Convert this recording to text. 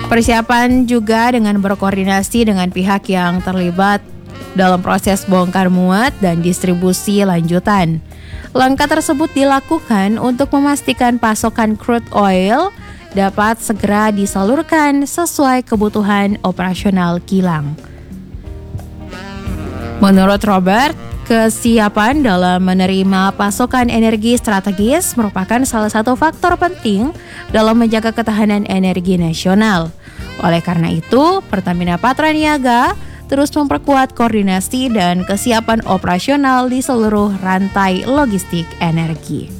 Persiapan juga dengan berkoordinasi dengan pihak yang terlibat dalam proses bongkar muat dan distribusi lanjutan. Langkah tersebut dilakukan untuk memastikan pasokan crude oil dapat segera disalurkan sesuai kebutuhan operasional kilang. Menurut Robert, kesiapan dalam menerima pasokan energi strategis merupakan salah satu faktor penting dalam menjaga ketahanan energi nasional. Oleh karena itu, Pertamina Patraniaga terus memperkuat koordinasi dan kesiapan operasional di seluruh rantai logistik energi.